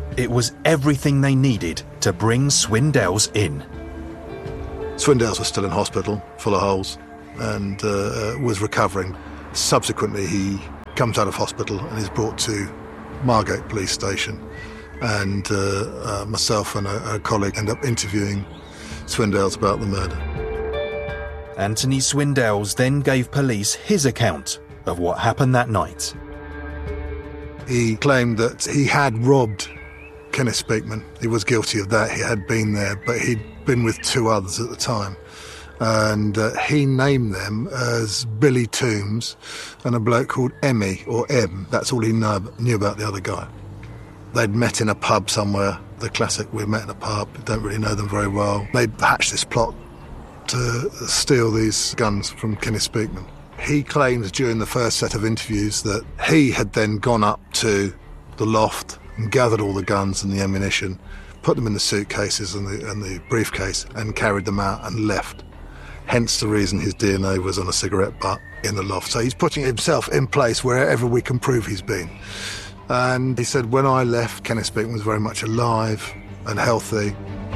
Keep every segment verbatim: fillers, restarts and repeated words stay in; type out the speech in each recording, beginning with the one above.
It was everything they needed to bring Swindells in. Swindells was still in hospital, full of holes, and uh, was recovering. Subsequently, he comes out of hospital and is brought to Margate Police Station. And uh, uh, myself and a, a colleague end up interviewing Swindells about the murder. Anthony Swindells then gave police his account of what happened that night. He claimed that he had robbed Kenneth Speakman. He was guilty of that. He had been there, but he'd been with two others at the time. And uh, he named them as Billy Toombs and a bloke called Emmy, or M. That's all he knew, knew about the other guy. They'd met in a pub somewhere, the classic, we met in a pub, don't really know them very well. They'd hatched this plot to steal these guns from Kenneth Speakman. He claims during the first set of interviews that he had then gone up to the loft and gathered all the guns and the ammunition, put them in the suitcases and the, and the briefcase and carried them out and left. Hence the reason his D N A was on a cigarette butt in the loft. So he's putting himself in place wherever we can prove he's been. And he said, when I left, Kenneth Speakman was very much alive and healthy.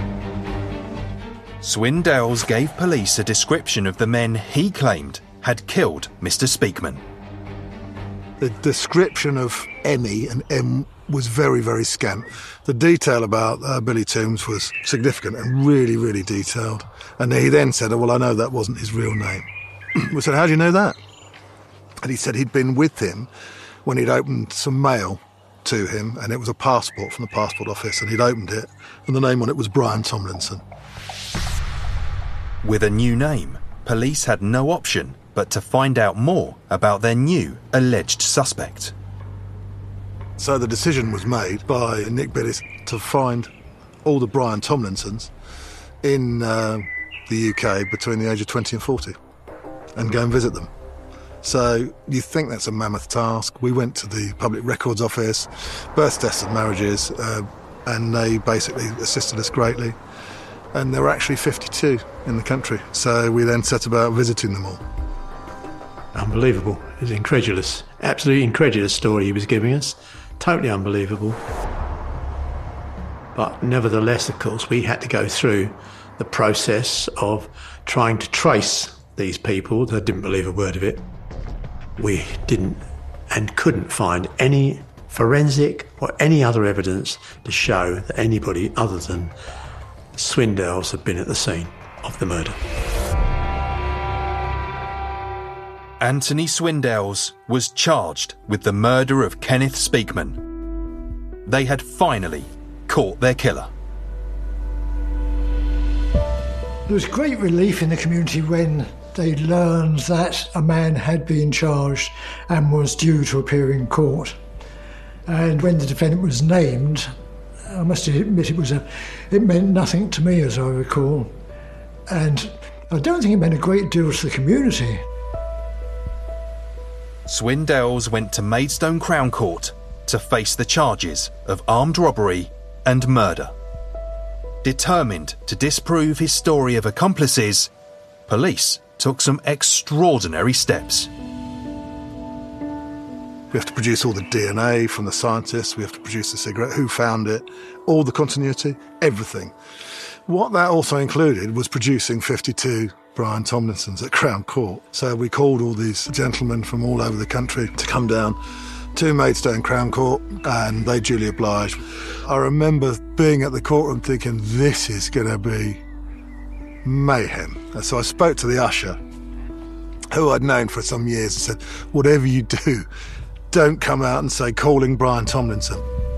Swindells gave police a description of the men he claimed had killed Mister Speakman. The description of Emmy and M was very, very scant. The detail about uh, Billy Toombs was significant and really, really detailed. And he then said, oh, well, I know that wasn't his real name. We said, how do you know that? And he said he'd been with him when he'd opened some mail to him, and it was a passport from the passport office, and he'd opened it, and the name on it was Brian Tomlinson. With a new name, police had no option but to find out more about their new alleged suspect. So the decision was made by Nick Billis to find all the Brian Tomlinsons in uh, the U K between the age of twenty and forty and go and visit them. So you think that's a mammoth task. We went to the Public Records Office, birth, deaths and marriages, uh, and they basically assisted us greatly. And there were actually fifty-two in the country. So we then set about visiting them all. Unbelievable. It was incredulous. Absolutely incredulous story he was giving us. Totally unbelievable. But nevertheless, of course, we had to go through the process of trying to trace these people. They didn't believe a word of it. We didn't and couldn't find any forensic or any other evidence to show that anybody other than Swindells had been at the scene of the murder. Anthony Swindells was charged with the murder of Kenneth Speakman. They had finally caught their killer. There was great relief in the community when they learned that a man had been charged and was due to appear in court. And when the defendant was named, I must admit it was a, it meant nothing to me, as I recall. And I don't think it meant a great deal to the community. Swindells went to Maidstone Crown Court to face the charges of armed robbery and murder. Determined to disprove his story of accomplices, police took some extraordinary steps. We have to produce all the D N A from the scientists, we have to produce the cigarette, who found it, all the continuity, everything. What that also included was producing fifty-two Brian Tomlinsons at Crown Court. So we called all these gentlemen from all over the country to come down to Maidstone Crown Court, and they duly obliged. I remember being at the courtroom thinking, this is going to be mayhem. And so I spoke to the usher, who I'd known for some years, and said, whatever you do, don't come out and say, calling Brian Tomlinson.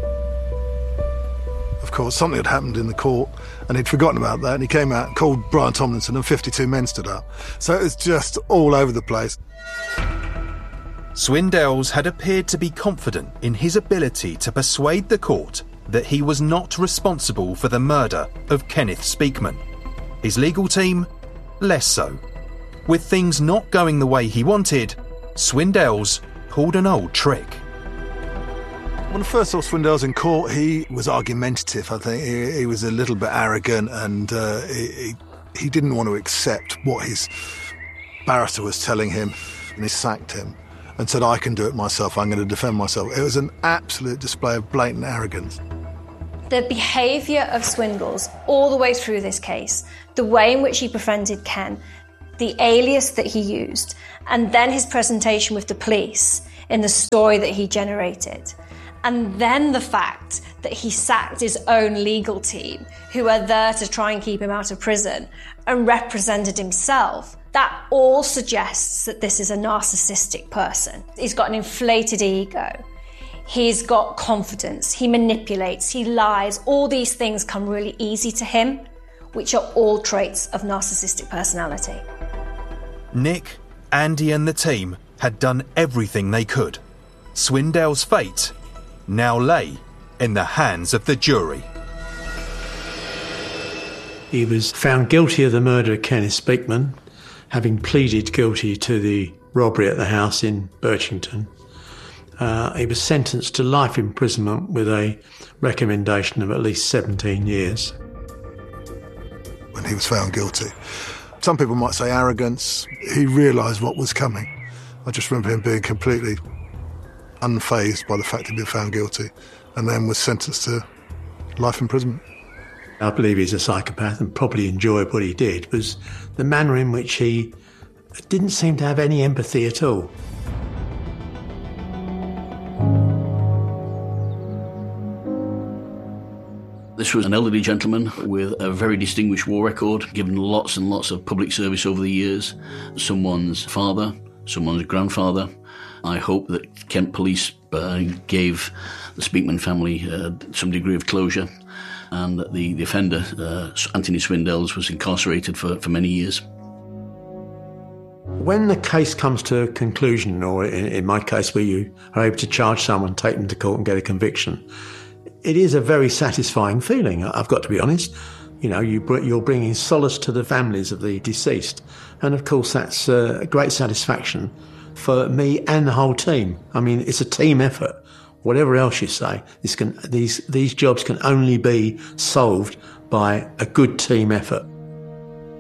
Of course, something had happened in the court, and he'd forgotten about that, and he came out and called Brian Tomlinson, and fifty-two men stood up. So it was just all over the place. Swindells had appeared to be confident in his ability to persuade the court that he was not responsible for the murder of Kenneth Speakman. His legal team, less so. With things not going the way he wanted, Swindells pulled an old trick. When I first saw Swindells in court, he was argumentative, I think. He, he was a little bit arrogant, and uh, he, he didn't want to accept what his barrister was telling him, and he sacked him and said, I can do it myself, I'm going to defend myself. It was an absolute display of blatant arrogance. The behaviour of Swindells all the way through this case, the way in which he befriended Ken, the alias that he used, and then his presentation with the police in the story that he generated, and then the fact that he sacked his own legal team, who are there to try and keep him out of prison, and represented himself, that all suggests that this is a narcissistic person. He's got an inflated ego. He's got confidence, he manipulates, he lies. All these things come really easy to him, which are all traits of narcissistic personality. Nick, Andy and the team had done everything they could. Swindell's fate now lay in the hands of the jury. He was found guilty of the murder of Kenneth Speakman, having pleaded guilty to the robbery at the house in Birchington. Uh, he was sentenced to life imprisonment with a recommendation of at least seventeen years. When he was found guilty, some people might say arrogance, he realised what was coming. I just remember him being completely unfazed by the fact he'd been found guilty and then was sentenced to life imprisonment. I believe he's a psychopath and probably enjoyed what he did was the manner in which he didn't seem to have any empathy at all. This was an elderly gentleman with a very distinguished war record, given lots and lots of public service over the years. Someone's father, someone's grandfather. I hope that Kent Police uh, gave the Speakman family uh, some degree of closure, and that the, the offender, uh, Anthony Swindells, was incarcerated for, for many years. When the case comes to a conclusion, or in, in my case where you are able to charge someone, take them to court and get a conviction, it is a very satisfying feeling, I've got to be honest. You know, you, you're bringing solace to the families of the deceased. And of course, that's a great satisfaction for me and the whole team. I mean, it's a team effort. Whatever else you say, this can, these, these jobs can only be solved by a good team effort.